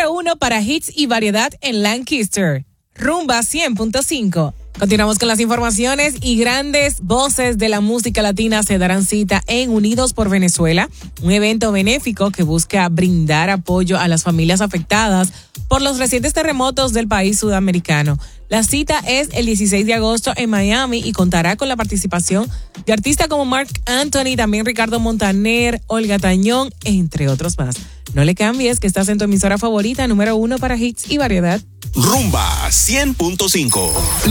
número 1 para hits y variedad en Lancaster. Rumba 100.5. Continuamos con las informaciones y grandes voces de la música latina se darán cita en Unidos por Venezuela, un evento benéfico que busca brindar apoyo a las familias afectadas por los recientes terremotos del país sudamericano. La cita es el 16 de agosto en Miami y contará con la participación de artistas como Marc Anthony, también Ricardo Montaner, Olga Tañón, entre otros más. No le cambies, que estás en tu emisora favorita, número 1 para hits y variedad. Rumba 100.5.